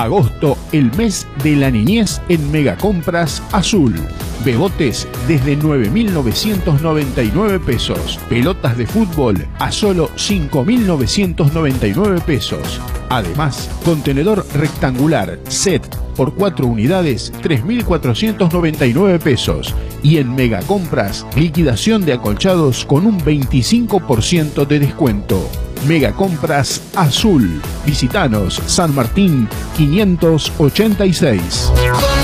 Agosto, el mes de la niñez en Megacompras Azul. Bebotes desde 9.999 pesos. Pelotas de fútbol a solo 5.999 pesos. Además, contenedor rectangular set por 4 unidades, 3.499 pesos. Y en Megacompras, liquidación de acolchados con un 25% de descuento. Megacompras Azul. Visitanos San Martín 586.